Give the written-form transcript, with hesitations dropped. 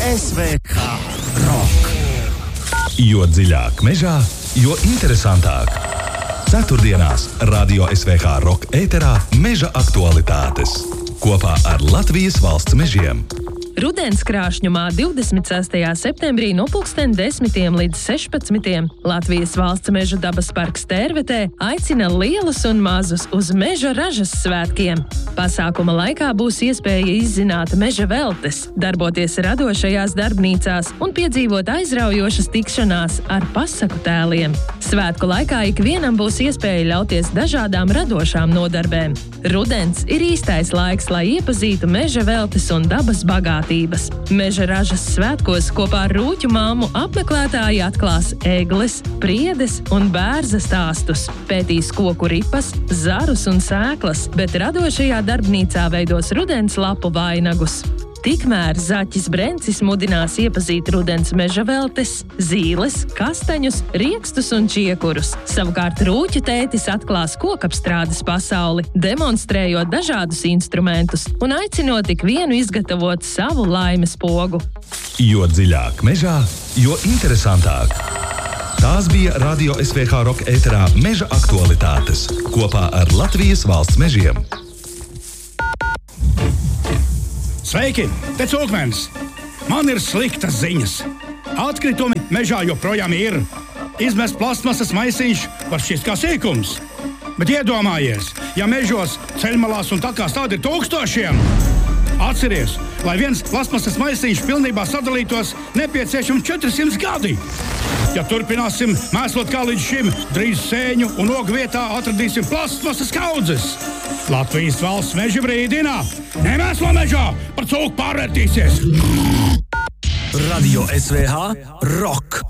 SVH Rock. Jo dziļāk mežā, jo interesantāk. Ceturtdienās Radio SVH Rock ēterā Meža aktualitātes. Kopā ar Latvijas valsts mežiem. Rudens krāšņumā 26. septembrī no 10 līdz 16. Latvijas valsts meža dabas parks Tērvetē aicina lielus un mazus uz meža ražas svētkiem. Pasākuma laikā būs iespēja izzināt meža veltes, darboties radošajās darbnīcās un piedzīvot aizraujošas tikšanās ar pasaku tēliem. Svētku laikā ikvienam būs iespēja ļauties dažādām radošām nodarbēm. Rudens ir īstais laiks, lai iepazītu meža veltes un dabas bagātības. Meža ražas svētkos kopā ar Rūķu māmu apmeklētāji atklās egles, priedes un bērza stāstus, pētīs koku ripas, zarus un sēklas, bet radošajā darbnīcā veidos rudens lapu vainagus. Tikmēr Zaķis Brencis mudinās iepazīt rudens meža veltes, zīles, kastaņus, riekstus un čiekurus. Savukārt Rūķu tētis atklās kokapstrādes pasauli, demonstrējot dažādus instrumentus un aicinot ikvienu izgatavot savu laimes pogu. Jo dziļāk mežā, jo interesantāk. Tās bija Radio SVH Rock ēterā Meža aktualitātes kopā ar Latvijas valsts mežiem. Sveiki, te Cūkmens! Man ir sliktas ziņas. Atkritumi mežā joprojām ir. Izmest plastmasas maisiņš var šķist kā sīkums. Bet iedomājies, ja mežos, ceļmalās un takās tādi ir tūkstošiem. Atceries, lai viens plastmasas maisiņš pilnībā sadalītos, nepieciešams 400 gadi. Ja turpināsim mēslot kā līdz šim, drīz sēņu un ogu vietā atradīsim plastmasas kaudzes. Latvijas valsts meži brīdina. Nemēslo mežā, par cūku pārvērtīsies. Radio SVH Rock.